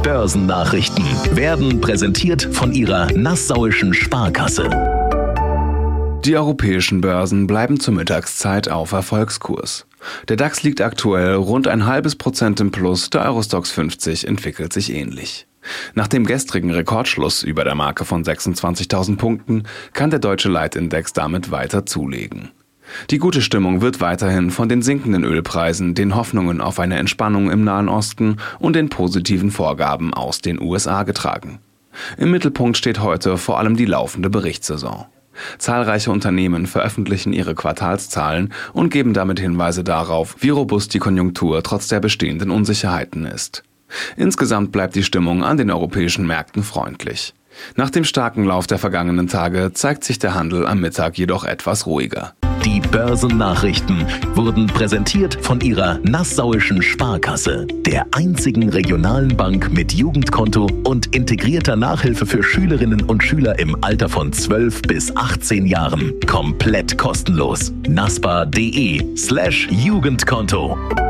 Börsennachrichten werden präsentiert von Ihrer Nassauischen Sparkasse. Die europäischen Börsen bleiben zur Mittagszeit auf Erfolgskurs. Der DAX liegt aktuell rund 0,5% im Plus, der Eurostoxx 50 entwickelt sich ähnlich. Nach dem gestrigen Rekordschluss über der Marke von 26.000 Punkten kann der deutsche Leitindex damit weiter zulegen. Die gute Stimmung wird weiterhin von den sinkenden Ölpreisen, den Hoffnungen auf eine Entspannung im Nahen Osten und den positiven Vorgaben aus den USA getragen. Im Mittelpunkt steht heute vor allem die laufende Berichtssaison. Zahlreiche Unternehmen veröffentlichen ihre Quartalszahlen und geben damit Hinweise darauf, wie robust die Konjunktur trotz der bestehenden Unsicherheiten ist. Insgesamt bleibt die Stimmung an den europäischen Märkten freundlich. Nach dem starken Lauf der vergangenen Tage zeigt sich der Handel am Mittag jedoch etwas ruhiger. Die Börsennachrichten wurden präsentiert von Ihrer Nassauischen Sparkasse, der einzigen regionalen Bank mit Jugendkonto und integrierter Nachhilfe für Schülerinnen und Schüler im Alter von 12 bis 18 Jahren. Komplett kostenlos. naspa.de/Jugendkonto